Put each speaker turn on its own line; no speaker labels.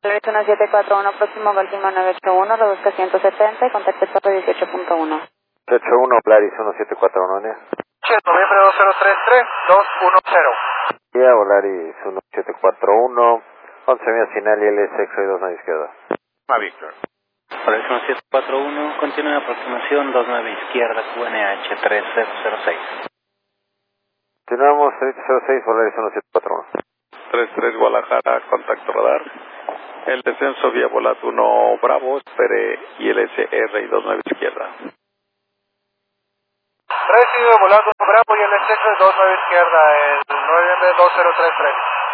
Polaris 1741, próximo Golfima 981, reduzca 170 y contacte torre 18.1.
81, Polaris 1741, ¿no?
Noviembre 2033, 210.
Ya, Polaris 1741, 11 millas final y L sexo y 29 izquierda.
Víctor.
Polaris 1741, continúa aproximación 29 izquierda, QNH 3006.
Continuamos 3006, Polaris 1741.
33 Guadalajara, contacto radar. El descenso vía Volat 1 Bravo, espere ILSR y 29 izquierda. Recibe Volat 1 Bravo y el descenso de 29 izquierda, el 9 2033.